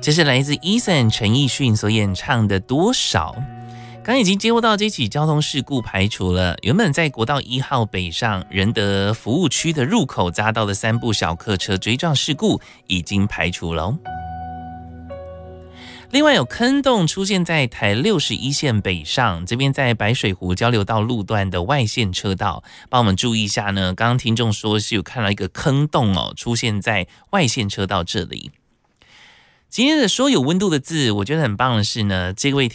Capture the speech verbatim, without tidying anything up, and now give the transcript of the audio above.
这是来自 Eason 陈奕迅所演唱的《多少》。刚已经接获到这起交通事故排除了，原本在国道一号北上仁德服务区的入口匝道的三部小客车追撞事故已经排除了。另外有坑洞出现在台六十一线北上，这边在白水湖交流道路段的外线车道，帮我们注意一下呢。刚刚听众说是有看到一个坑洞哦，出现在外线车道这里。今天的说有温度的字，我觉得很棒的是呢，这位